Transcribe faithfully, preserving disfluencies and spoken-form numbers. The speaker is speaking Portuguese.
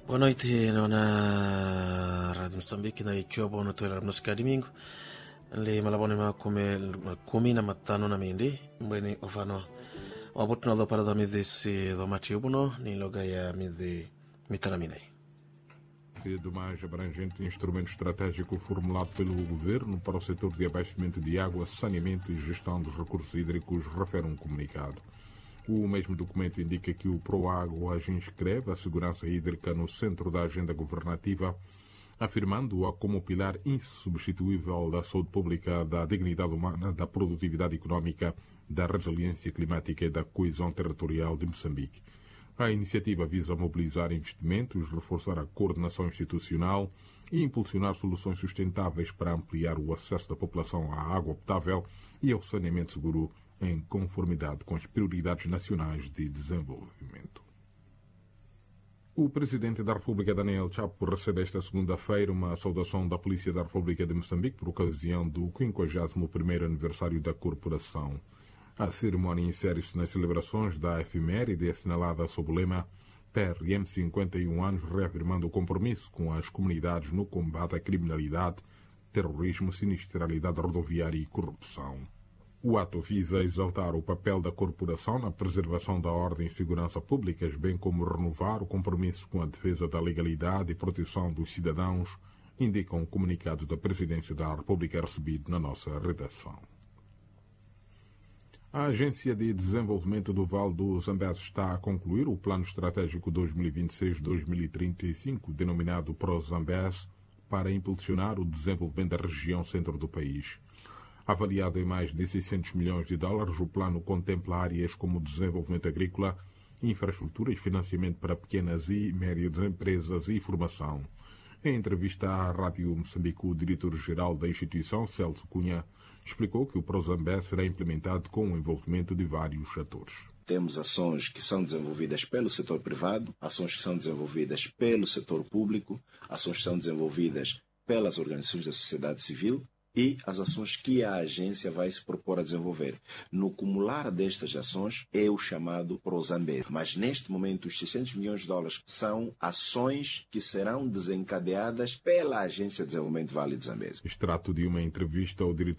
Boa noite, na Rádio Moçambique, na Ichobo, no Twitter, no Domingo. Le malabone ma come kumi na matano na mindi, mbeni ofano. Wabutu na do para da midi si do matiubuno, ni loga ya midi mitaraminei. Do mais abrangente instrumento estratégico formulado pelo Governo para o setor de abastecimento de água, saneamento e gestão dos recursos hídricos, refere um comunicado. O mesmo documento indica que o Proágua inscreve a segurança hídrica no centro da agenda governativa, afirmando-a como pilar insubstituível da saúde pública, da dignidade humana, da produtividade económica, da resiliência climática e da coesão territorial de Moçambique. A iniciativa visa mobilizar investimentos, reforçar a coordenação institucional e impulsionar soluções sustentáveis para ampliar o acesso da população à água potável e ao saneamento seguro, em conformidade com as prioridades nacionais de desenvolvimento. O Presidente da República, Daniel Chapo, recebe esta segunda-feira uma saudação da Polícia da República de Moçambique por ocasião do quinquagésimo primeiro aniversário da corporação. A cerimónia insere-se nas celebrações da efeméride assinalada sob o lema P R M cinquenta e um anos, reafirmando o compromisso com as comunidades no combate à criminalidade, terrorismo, sinistralidade rodoviária e corrupção. O ato visa exaltar o papel da corporação na preservação da ordem e segurança públicas, bem como renovar o compromisso com a defesa da legalidade e proteção dos cidadãos, indica um comunicado da Presidência da República recebido na nossa redação. A Agência de Desenvolvimento do Vale do Zambeze está a concluir o Plano Estratégico dois mil e vinte e seis a dois mil e trinta e cinco, denominado ProZambeze, para impulsionar o desenvolvimento da região centro do país. Avaliado em mais de seiscentos milhões de dólares, o plano contempla áreas como desenvolvimento agrícola, infraestrutura e financiamento para pequenas e médias empresas e formação. Em entrevista à Rádio Moçambique, o diretor-geral da instituição, Celso Cunha, explicou que o ProZambeze será implementado com o envolvimento de vários atores. Temos ações que são desenvolvidas pelo setor privado, ações que são desenvolvidas pelo setor público, ações que são desenvolvidas pelas organizações da sociedade civil e as ações que a agência vai se propor a desenvolver. No cumular destas ações é o chamado ProZambeze. Mas neste momento os seiscentos milhões de dólares são ações que serão desencadeadas pela Agência de Desenvolvimento Vale do Zambeze. Extrato de uma entrevista ao diretor